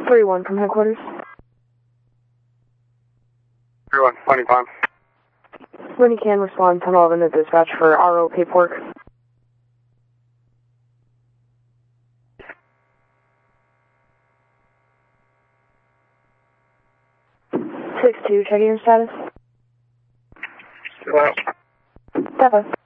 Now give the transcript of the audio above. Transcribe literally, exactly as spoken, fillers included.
three one from headquarters. three one, finding time. When you can, respond ten eleven to dispatch for R O paperwork. six two, checking your status. Still out. Step up.